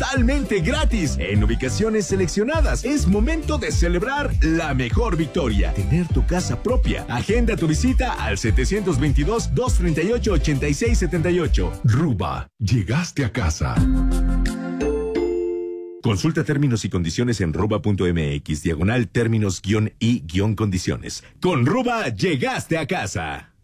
totalmente gratis en ubicaciones seleccionadas. Es momento de celebrar la mejor victoria, tener tu casa propia. Agenda tu visita al 722-238-8678. Ruba, llegaste a casa. Consulta términos y condiciones en ruba.mx, /términos-y-condiciones. Con Ruba, llegaste a casa.